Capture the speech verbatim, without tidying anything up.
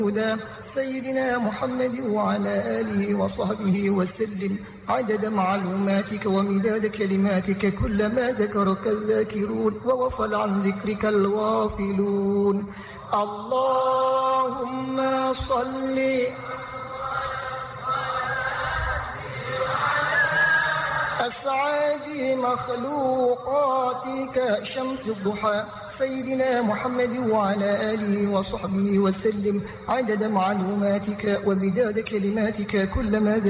هدى سيدنا محمد وعلى آله وصحبه وسلم عدد معلوماتك ومداد كلماتك كلما ذكرك الذاكرون وغفل عن ذكرك الغافلون. اللهم صل أسعد مخلوقاتك شمس الضحى سيدنا محمد وعلى آله وصحبه وسلم عدد معلوماتك ومداد كلماتك كلما